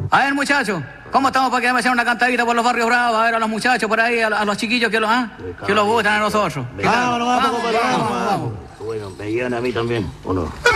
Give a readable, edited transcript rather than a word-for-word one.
A ver, muchachos, ¿cómo estamos para que me hagan una cantadita por los barrios bravos? A ver, a los muchachos por ahí, a los chiquillos que los gustan a nosotros. ¿Qué tal? Vamos, Vamos. bueno, me llegan a mí también, ¿o no?